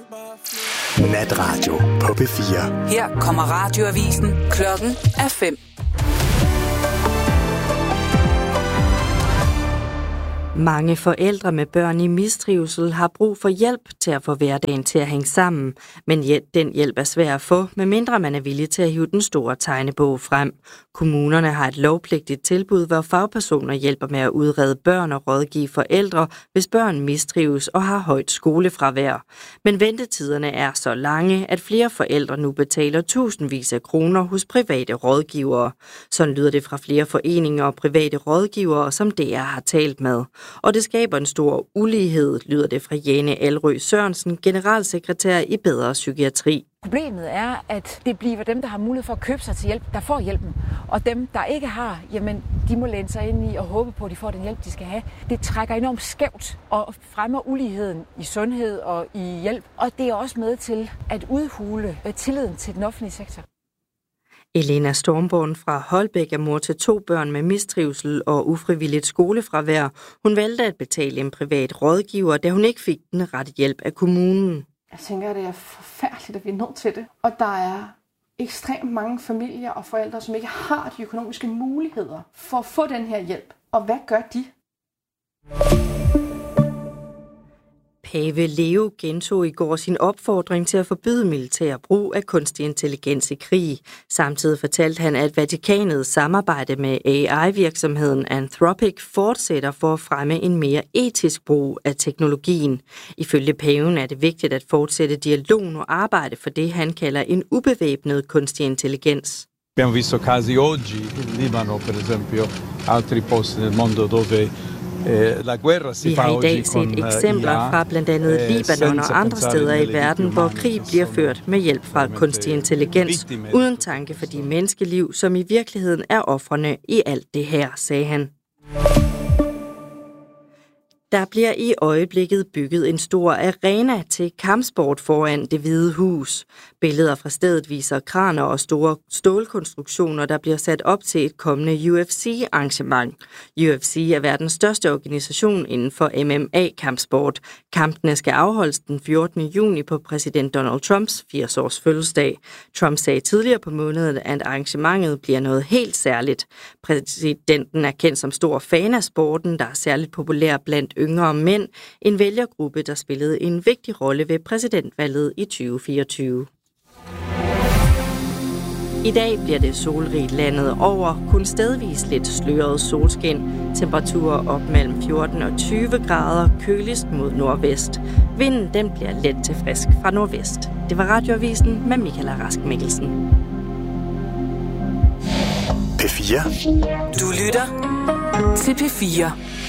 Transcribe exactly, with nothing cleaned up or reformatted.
Natradio på P fire. Her kommer radioavisen. Klokken er fem. Mange forældre med børn i mistrivsel har brug for hjælp til at få hverdagen til at hænge sammen, men den hjælp er svær at få, medmindre man er villig til at hive den store tegnebog frem. Kommunerne har et lovpligtigt tilbud, hvor fagpersoner hjælper med at udrede børn og rådgive forældre, hvis børn mistrives og har højt skolefravær. Men ventetiderne er så lange, at flere forældre nu betaler tusindvis af kroner hos private rådgivere. Sådan lyder det fra flere foreninger og private rådgivere, som D R har talt med. Og det skaber en stor ulighed, lyder det fra Jane Alrø Sørensen, generalsekretær i Bedre Psykiatri. Problemet er, at det bliver dem, der har mulighed for at købe sig til hjælp, der får hjælpen. Og dem, der ikke har, jamen, de må læne sig ind i og håbe på, at de får den hjælp, de skal have. Det trækker enormt skævt og fremmer uligheden i sundhed og i hjælp. Og det er også med til at udhule tilliden til den offentlige sektor. Elena Stormborn fra Holbæk er mor til to børn med mistrivsel og ufrivilligt skolefravær. Hun valgte at betale en privat rådgiver, da hun ikke fik den rette hjælp af kommunen. Jeg tænker, at det er forfærdeligt, at vi er nødt til det. Og der er ekstremt mange familier og forældre, som ikke har de økonomiske muligheder for at få den her hjælp. Og hvad gør de? Pave Leo gentog i går sin opfordring til at forbyde militær brug af kunstig intelligens i krig. Samtidig fortalte han, at Vatikanets samarbejde med A I-virksomheden Anthropic fortsætter for at fremme en mere etisk brug af teknologien. Ifølge paven er det vigtigt at fortsætte dialogen og arbejde for det, han kalder en ubevæbnet kunstig intelligens. Abbiamo visto casi oggi in Libano, per esempio, altri posti nel mondo dove Vi har i dag set eksempler fra blandt andet Libanon og andre steder i verden, hvor krig bliver ført med hjælp fra kunstig intelligens, uden tanke for de menneskeliv, som i virkeligheden er ofrene i alt det her, sagde han. Der bliver i øjeblikket bygget en stor arena til kampsport foran Det Hvide Hus. Billeder fra stedet viser kraner og store stålkonstruktioner, der bliver sat op til et kommende U F C-arrangement. U F C er verdens største organisation inden for M M A-kampsport. Kampene skal afholdes den fjortende juni på præsident Donald Trumps firs-års fødselsdag. Trump sagde tidligere på måneden, at arrangementet bliver noget helt særligt. Præsidenten er kendt som stor fan af sporten, der er særligt populær blandt yngre mænd, en vælgergruppe, der spillede en vigtig rolle ved præsidentvalget i tyve fireogtyve. I dag bliver det solrigt landet over, kun stedvis lidt sløret solskin. Temperaturer op mellem fjorten og tyve grader, køligst mod nordvest. Vinden den bliver let til frisk fra nordvest. Det var Radioavisen med Michael Rask Mikkelsen. P fire. Du lytter til P fire.